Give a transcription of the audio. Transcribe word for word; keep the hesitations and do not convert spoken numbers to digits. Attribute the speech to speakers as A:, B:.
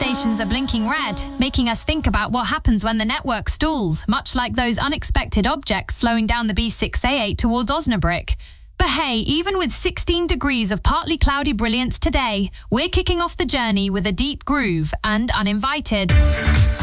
A: stations are blinking red, making us think about what happens when the network stalls, much like those unexpected objects slowing down the B six A eight towards Osnabrück. But hey, even with sixteen degrees of partly cloudy brilliance today, we're kicking off the journey with a deep groove and Uninvited.